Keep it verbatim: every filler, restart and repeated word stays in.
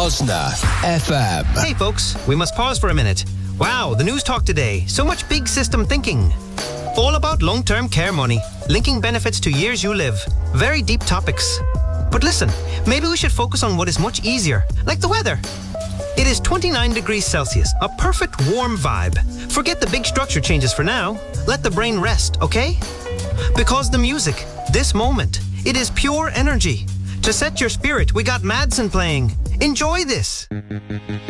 Osna F M. Hey folks, we must pause for a minute. Wow, the news talk today. So much big system thinking. All about long-term care money, linking benefits to years you live. Very deep topics. But listen, maybe we should focus on what is much easier, like the weather. It is twenty-nine degrees Celsius, a perfect warm vibe. Forget the big structure changes for now. Let the brain rest, okay? Because the music, this moment, it is pure energy. To set your spirit, we got Madsen playing. Enjoy this.